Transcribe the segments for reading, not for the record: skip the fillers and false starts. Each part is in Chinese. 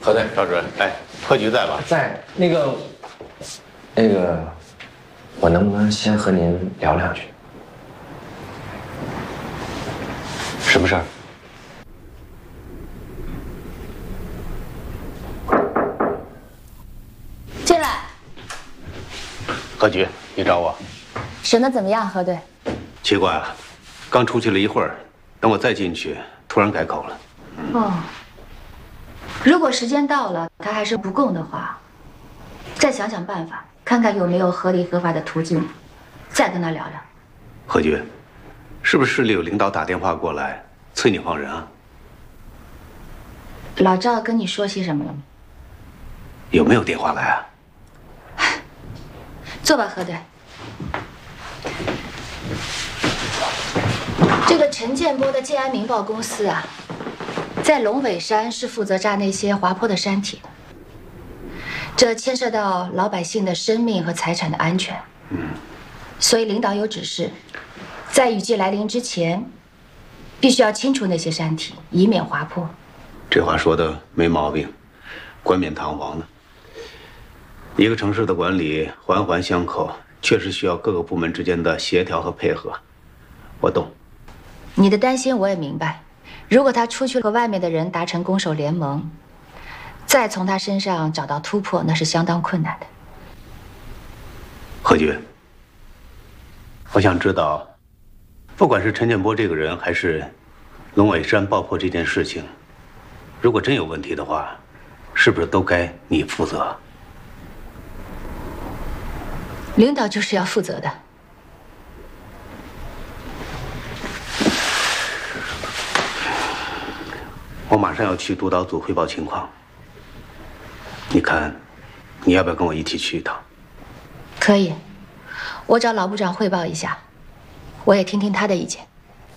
何队，赵主任，哎，贺局在吧？ 在。那个，我能不能先和您聊两句？什么事儿？ 进来。 何局，你找我？ 审得怎么样，何队？ 奇怪啊，刚出去了一会儿，等我再进去，突然改口了。 哦。如果时间到了，他还是不供的话，再想想办法，看看有没有合理合法的途径，再跟他聊聊。 何局，是不是市里有领导打电话过来催你放人啊？ 老赵跟你说些什么了吗？ 有没有电话来啊？ 坐吧，何队。这个陈建波的建安民报公司啊，在龙尾山是负责炸那些滑坡的山体的，这牵涉到老百姓的生命和财产的安全。所以领导有指示，在雨季来临之前，必须要清除那些山体，以免滑坡。 这话说的没毛病，冠冕堂皇的。一个城市的管理环环相扣，确实需要各个部门之间的协调和配合。我懂。 你的担心我也明白。如果他出去和外面的人达成攻守联盟，再从他身上找到突破，那是相当困难的。 何局，我想知道，不管是陈建波这个人，还是龙尾山爆破这件事情，如果真有问题的话，是不是都该你负责？ 领导就是要负责的。 我马上要去督导组汇报情况，你看，你要不要跟我一起去一趟？ 可以，我找老部长汇报一下，我也听听他的意见。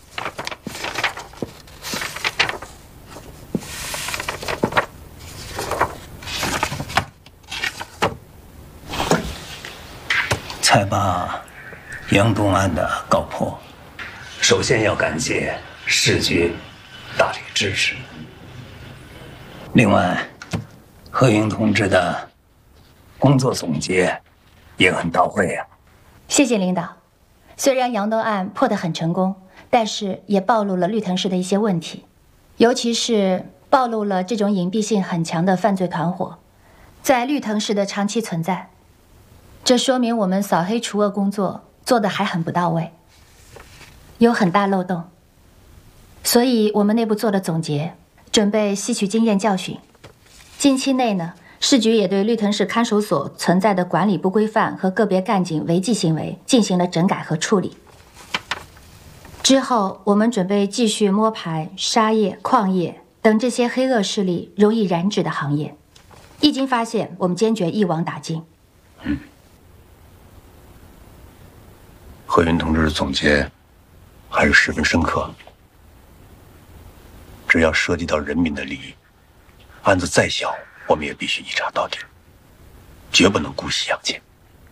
才把杨东案的告破，首先要感谢市局大力支持。另外，何云同志的工作总结也很到位啊。 谢谢领导。虽然杨东案破得很成功，但是也暴露了绿藤市的一些问题，尤其是暴露了这种隐蔽性很强的犯罪团伙在绿藤市的长期存在。这说明我们扫黑除恶工作做得还很不到位，有很大漏洞。所以我们内部做了总结，准备吸取经验教训。近期内呢，市局也对绿藤市看守所存在的管理不规范和个别干警违纪行为进行了整改和处理。之后，我们准备继续摸排沙业、矿业等这些黑恶势力容易染指的行业。一经发现，我们坚决一网打尽。 何云同志的总结还是十分深刻。只要涉及到人民的利益，案子再小，我们也必须一查到底，绝不能姑息养奸。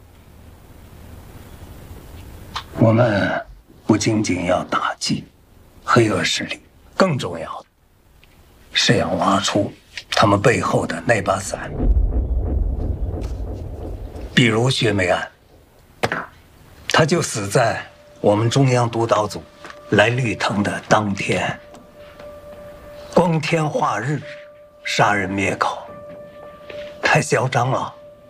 我们不仅仅要打击黑恶势力，更重要的是要挖出他们背后的那把伞。比如薛梅案，他就死在我们中央督导组来绿藤的当天，光天化日，杀人灭口，太嚣张了。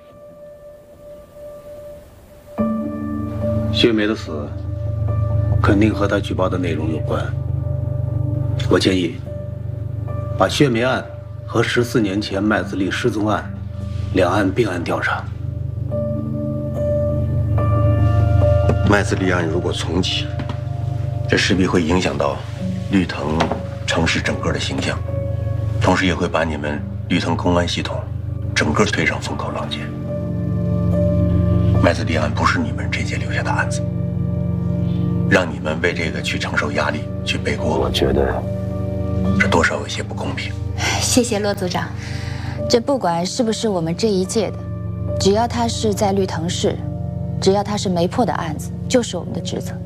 薛梅的死肯定和他举报的内容有关。我建议把薛梅案和14年前麦子利失踪案两案并案调查。 麦子利案如果重启，这势必会影响到绿藤城市整个的形象，同时也会把你们绿藤公安系统整个推上风口浪尖。麦子利案不是你们这届留下的案子，让你们为这个去承受压力、去背锅，我觉得这多少有些不公平。 谢谢骆组长，这不管是不是我们这一届的，只要他是在绿藤市，只要他是没破的案子，就是我们的职责。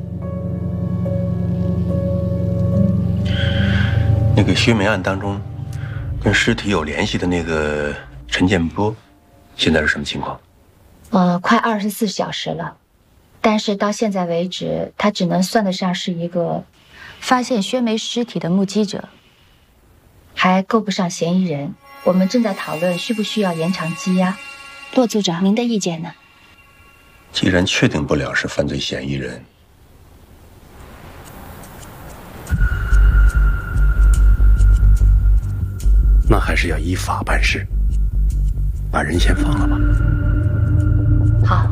那个薛梅案当中， 跟尸体有联系的那个陈建波，现在是什么情况？ 快24小时了，但是到现在为止，他只能算得上是一个发现薛梅尸体的目击者，还够不上嫌疑人。我们正在讨论需不需要延长羁押。骆组长，您的意见呢？ 既然确定不了是犯罪嫌疑人，那还是要依法办事，把人先放了吧。 好。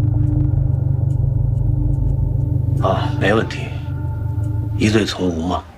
啊，没问题，疑罪从无吗？